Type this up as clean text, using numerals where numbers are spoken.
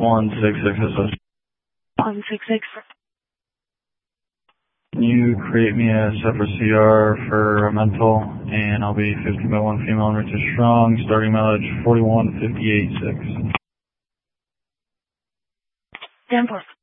166 SS. 166. Can you create me a separate CR for a mental, and I'll be 50 by 1 female and Richard Strong, starting mileage 41.58.6. 10-4.